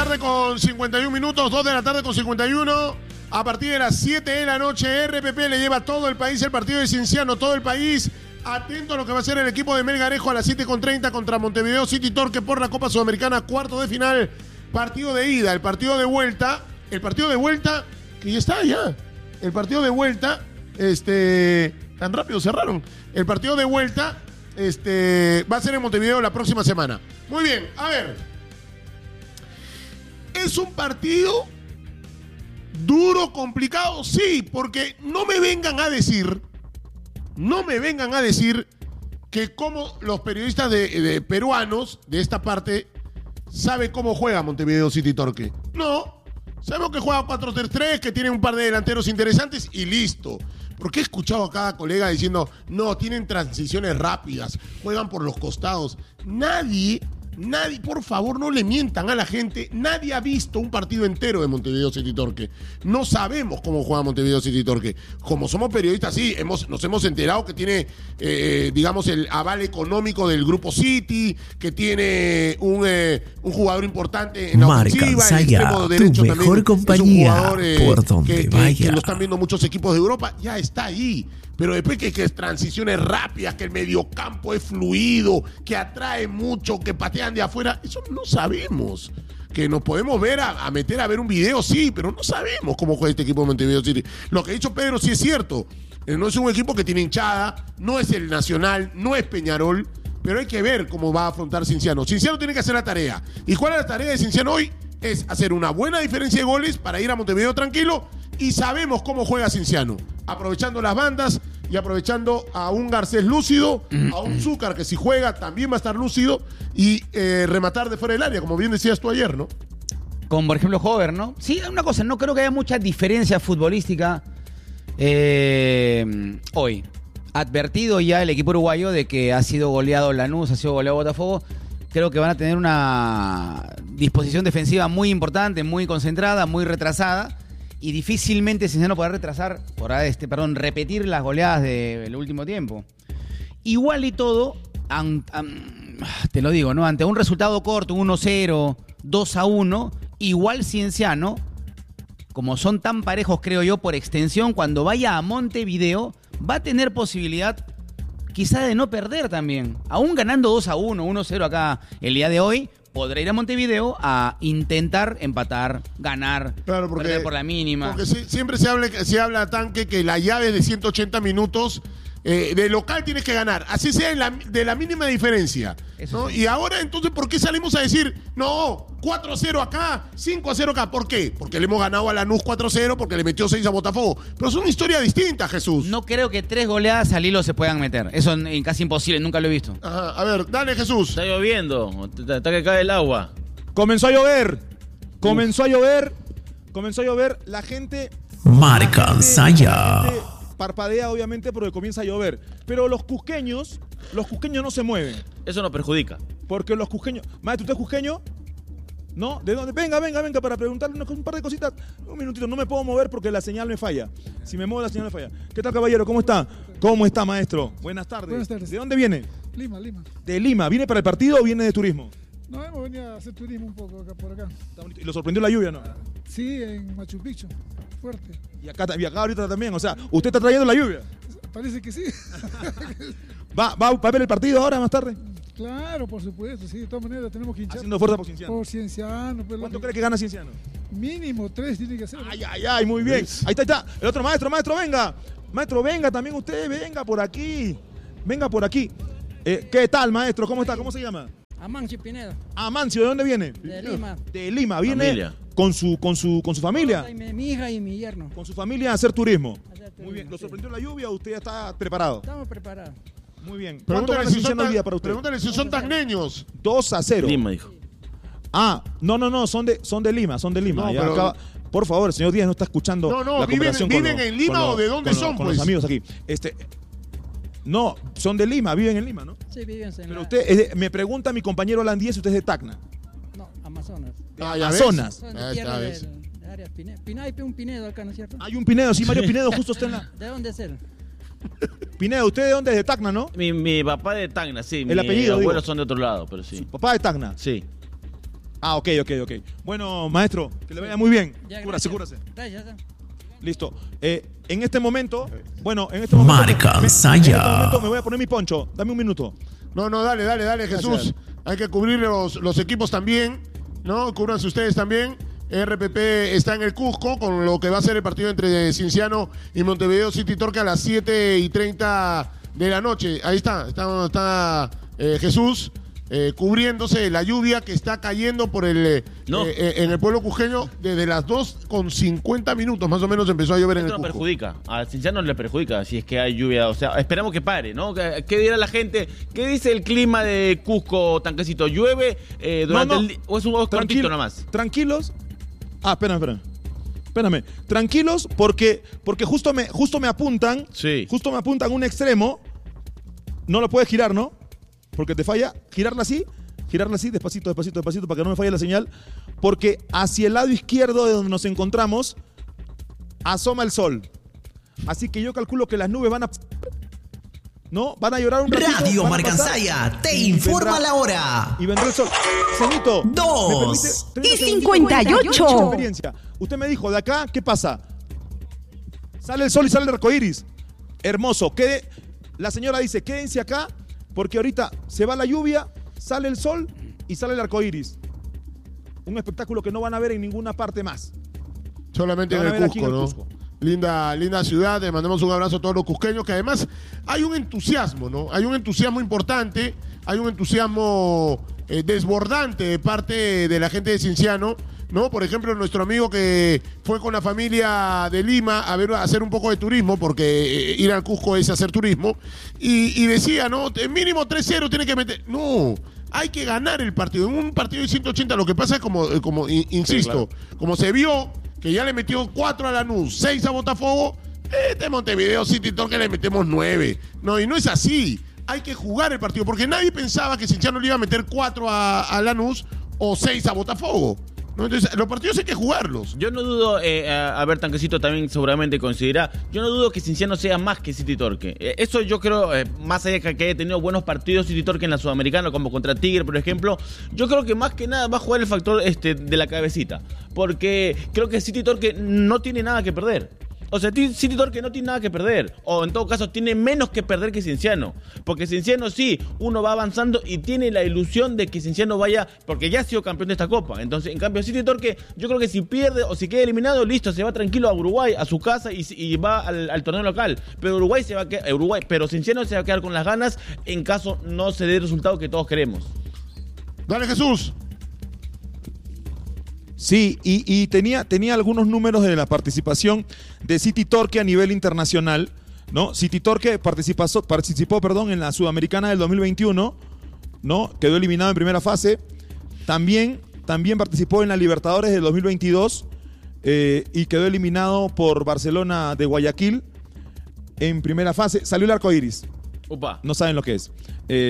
tarde con 51 minutos, 2 de la tarde con 51. A partir de las 7 de la noche, RPP le lleva a todo el país el partido de Cienciano, todo el país. Atento a lo que va a ser el equipo de Melgarejo a las 7:30 contra Montevideo City Torque por la Copa Sudamericana, cuarto de final. Partido de ida, el partido de vuelta, que ya está ya. El partido de vuelta, tan rápido cerraron. El partido de vuelta, va a ser en Montevideo la próxima semana. Muy bien, a ver. ¿Es un partido duro, complicado? Sí, porque no me vengan a decir que como los periodistas de peruanos de esta parte saben cómo juega Montevideo City Torque. No, sabemos que juega 4-3-3, que tiene un par de delanteros interesantes y listo. Porque he escuchado a cada colega diciendo, no, tienen transiciones rápidas, juegan por los costados. Nadie, por favor, no le mientan a la gente. Nadie ha visto un partido entero de Montevideo City Torque. No sabemos cómo juega Montevideo City Torque. Como somos periodistas, sí, nos hemos enterado que tiene, digamos, el aval económico del Grupo City, que tiene un jugador importante en la ofensiva, el extremo derecho también es un jugador que lo están viendo muchos equipos de Europa. Ya está ahí. Pero después que transiciones rápidas, que el mediocampo es fluido, que atrae mucho, que patean de afuera, eso no sabemos. Que nos podemos meter a ver un video, sí, pero no sabemos cómo juega este equipo de Montevideo City. Lo que ha dicho Pedro sí es cierto. No es un equipo que tiene hinchada, no es el Nacional, no es Peñarol, pero hay que ver cómo va a afrontar Cienciano. Cienciano tiene que hacer la tarea. ¿Y cuál es la tarea de Cienciano hoy? Es hacer una buena diferencia de goles para ir a Montevideo tranquilo, y sabemos cómo juega Cienciano, aprovechando las bandas y aprovechando a un Garcés lúcido, a un Zúcar que si juega también va a estar lúcido, y rematar de fuera del área, como bien decías tú ayer, ¿no? Como por ejemplo Hover, ¿no? Sí, una cosa, no creo que haya mucha diferencia futbolística hoy. Advertido ya el equipo uruguayo de que ha sido goleado Lanús, ha sido goleado Botafogo. Creo que van a tener una disposición defensiva muy importante, muy concentrada, muy retrasada, y difícilmente Cienciano podrá repetir las goleadas del último tiempo. Igual y todo, te lo digo, ¿no? Ante un resultado corto, 1-0, 2-1, igual Cienciano, como son tan parejos, creo yo, por extensión, cuando vaya a Montevideo, va a tener posibilidad quizá de no perder también. Aún ganando 2-1, 1-0 acá el día de hoy, podrá ir a Montevideo a intentar empatar, ganar, perder por la mínima. Porque siempre se habla, Tanque, que la llave de 180 minutos de local tienes que ganar, así sea de la mínima diferencia, ¿no? Sí. Y ahora, entonces, ¿por qué salimos a decir, no, 4-0 acá, 5-0 acá? ¿Por qué? Porque le hemos ganado a Lanús 4-0, porque le metió 6 a Botafogo. Pero es una historia distinta, Jesús. No creo que 3 goleadas al hilo se puedan meter. Eso es casi imposible, nunca lo he visto. Ajá, a ver, dale, Jesús. Está lloviendo, está que cae el agua. Comenzó a llover, la gente... Marca Saya. Parpadea, obviamente, porque comienza a llover. Pero los cusqueños no se mueven. Eso nos perjudica. Porque los cusqueños... Maestro, ¿usted es cusqueño? ¿No? ¿De dónde? Venga, para preguntarle un par de cositas. Un minutito, no me puedo mover porque la señal me falla. Si me muevo, la señal me falla. ¿Qué tal, caballero? ¿Cómo está? ¿Cómo está, maestro? Buenas tardes. Buenas tardes. ¿De dónde viene? Lima. ¿De Lima? ¿Viene para el partido o viene de turismo? No, hemos venido a hacer turismo un poco por acá. ¿Y lo sorprendió la lluvia, no? Sí, en Machu Picchu. Fuerte. Y acá ahorita también, o sea, ¿usted está trayendo la lluvia? Parece que sí. ¿Va a ver el partido ahora, más tarde? Claro, por supuesto, sí. De todas maneras tenemos que hinchar. Haciendo fuerza por Cienciano. Por Cienciano. ¿Cuánto cree que gana Cienciano? Mínimo 3 tiene que ser. Ay, muy bien. Ahí está. El otro maestro, venga. Maestro, venga también usted, venga por aquí. ¿Qué tal, maestro? ¿Cómo está? ¿Cómo se llama? Amancio Pineda. Amancio, ¿de dónde viene? De Lima. De Lima, ¿viene con su familia? Mi hija y mi yerno. Con su familia a hacer turismo. Muy bien. ¿Lo sorprendió la lluvia o usted ya está preparado? Estamos preparados. Muy bien. ¿Cuánto gana Cienciano hoy día para usted? Pregúntale si son tagneños. 2-0. Lima, dijo. No, son de Lima. No, ya pero... por favor, el señor Díaz no está escuchando la conversación ¿viven en Lima o de dónde son, con los amigos aquí. No, son de Lima, viven en Lima, ¿no? Sí, viven en Lima. Pero usted, me pregunta mi compañero Alan Díez, usted es de Tacna. No, Amazonas. Amazonas. Son de tierra del área Pinedo. Hay un Pinedo acá, ¿no es cierto? Hay un Pinedo, sí, Mario Pinedo justo está en la... ¿De dónde es él? Pinedo, ¿usted de dónde es? De Tacna, ¿no? Mi papá de Tacna, sí. El apellido, mis abuelos son de otro lado, pero sí. ¿Su papá de Tacna? Sí. Ah, ok. Bueno, maestro, que le vaya muy bien. Ya, Cúrase. Gracias. Listo. En este momento, Marca Saya. me voy a poner mi poncho. Dame un minuto. No, dale, Jesús. Gracias. Hay que cubrir los equipos también, ¿no? Cúbranse ustedes también. RPP está en el Cusco con lo que va a ser el partido entre Cienciano y Montevideo City Torque a las 7:30 de la noche. Ahí está Jesús cubriéndose la lluvia que está cayendo por en el pueblo cusqueño desde las 2:50 más o menos empezó a llover en el Esto nos Cusco. perjudica, a Cienciano le perjudica si es que hay lluvia, o sea, esperamos que pare, ¿no? ¿Qué dirá la gente? ¿Qué dice el clima de Cusco, Tanquecito? ¿Llueve durante el día o es un cortito nada más? Tranquilos. Ah, espérame. Tranquilos porque justo me apuntan. Sí. Justo me apuntan un extremo. No lo puedes girar, ¿no? Porque te falla. Girarla así, despacito, para que no me falle la señal. Porque hacia el lado izquierdo de donde nos encontramos asoma el sol. Así que yo calculo que las nubes van a llorar un ratito. Radio van a Marca pasar, Saya te y informa vendrá- la hora. Y vendrá el sol. Cenito. 2 y 58. Usted me dijo, de acá, ¿qué pasa? Sale el sol y sale el arcoíris. Hermoso. La señora dice, quédense acá, porque ahorita se va la lluvia, sale el sol y sale el arcoíris. Un espectáculo que no van a ver en ninguna parte más. Solamente Lo en van a el ver aquí Cusco, en el ¿no? Cusco. Linda ciudad, le mandamos un abrazo a todos los cusqueños, que además hay un entusiasmo, ¿no? Hay un entusiasmo importante, hay un entusiasmo desbordante de parte de la gente de Cienciano, ¿no? Por ejemplo, nuestro amigo que fue con la familia de Lima a hacer un poco de turismo, porque ir al Cusco es hacer turismo, y decía, ¿no? Mínimo 3-0 tiene que meter. No, hay que ganar el partido. En un partido de 180 lo que pasa es insisto, como se vio que ya le metió 4 a Lanús, 6 a Botafogo, de Montevideo City Torque le metemos 9. No, y no es así. Hay que jugar el partido, porque nadie pensaba que Cienciano le iba a meter 4 a Lanús o 6 a Botafogo. ¿No? Entonces, los partidos hay que jugarlos. Yo no dudo, a ver, Tanquecito también seguramente considera, yo no dudo que Cienciano sea más que City Torque. Eso yo creo, más allá de que haya tenido buenos partidos City Torque en la Sudamericana, como contra Tigre, por ejemplo, yo creo que más que nada va a jugar el factor de la cabecita. Porque creo que City Torque no tiene nada que perder. O sea, City Torque no tiene nada que perder. O en todo caso, tiene menos que perder que Cienciano. Porque Cienciano sí, uno va avanzando y tiene la ilusión de que Cienciano vaya, porque ya ha sido campeón de esta copa. Entonces, en cambio, City Torque, yo creo que si pierde o si queda eliminado, listo, se va tranquilo a Uruguay, a su casa y va al torneo local. Pero Uruguay se va a quedar, pero Cienciano se va a quedar con las ganas en caso no se dé el resultado que todos queremos. Dale, Jesús. Sí, y tenía algunos números de la participación de City Torque a nivel internacional, ¿no? City Torque participó, en la Sudamericana del 2021, ¿no? Quedó eliminado en primera fase. También participó en la Libertadores del 2022 y quedó eliminado por Barcelona de Guayaquil en primera fase. Salió el arco iris. Upa. No saben lo que es.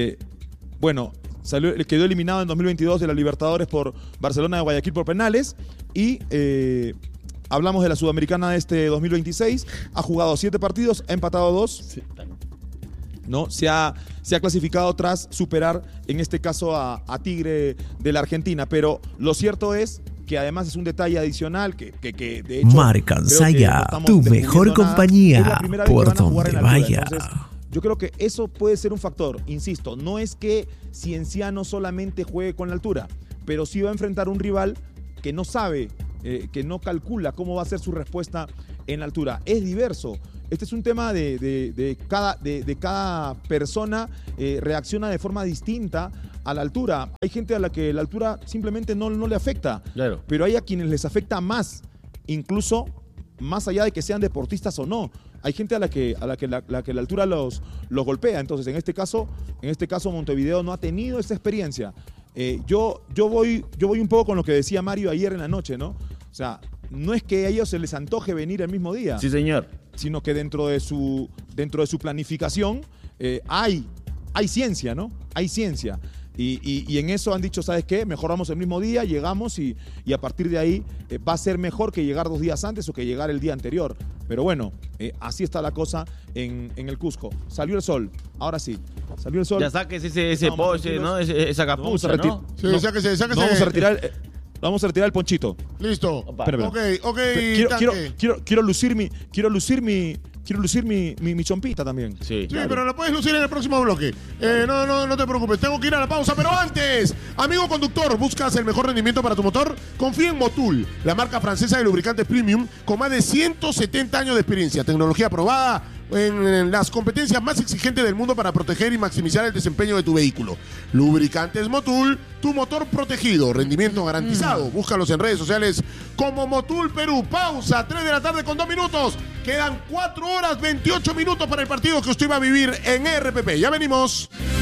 Quedó eliminado en 2022 de la Libertadores por Barcelona de Guayaquil por penales y hablamos de la Sudamericana de este 2026. Ha jugado 7 partidos, ha empatado 2. Sí, ¿No? Se ha clasificado tras superar, en este caso, a Tigre de la Argentina. Pero lo cierto es que además es un detalle adicional que de hecho... Marca Saya, tu mejor compañía, Es la primera vez que por van a jugar donde en la altura. vaya. Entonces, yo creo que eso puede ser un factor. Insisto, no es que Cienciano solamente juegue con la altura, pero sí va a enfrentar un rival que no sabe, que no calcula cómo va a ser su respuesta en la altura. Es diverso. Este es un tema de cada persona reacciona de forma distinta a la altura. Hay gente a la que la altura simplemente no le afecta, Claro. pero hay a quienes les afecta más, incluso más allá de que sean deportistas o no. Hay gente a la que la altura los golpea. Entonces, en este caso Montevideo no ha tenido esa experiencia. Yo voy un poco con lo que decía Mario ayer en la noche, ¿no? O sea, no es que a ellos se les antoje venir el mismo día, Sí, señor. sino que dentro de su planificación hay ciencia, ¿no? Hay ciencia. Y en eso han dicho, ¿sabes qué? Mejoramos el mismo día, llegamos y a partir de ahí va a ser mejor que llegar 2 días antes o que llegar el día anterior. Pero bueno, así está la cosa en el Cusco. Salió el sol, ahora sí. Salió el sol. Ya saques esa capucha, ¿no? Sí, sáquese. Vamos a retirar el ponchito. Listo. Espera. Ok. Quiero lucir mi chompita también. Sí, claro. Pero la puedes lucir en el próximo bloque. No te preocupes, tengo que ir a la pausa. Pero antes, amigo conductor, ¿buscas el mejor rendimiento para tu motor? Confía en Motul, la marca francesa de lubricantes premium con más de 170 años de experiencia, tecnología aprobada en las competencias más exigentes del mundo para proteger y maximizar el desempeño de tu vehículo. Lubricantes Motul, tu motor protegido, rendimiento garantizado. Búscalos en redes sociales como Motul Perú. Pausa, 3 de la tarde con 2 minutos. Quedan 4 horas 28 minutos para el partido que usted va a vivir en RPP. Ya venimos.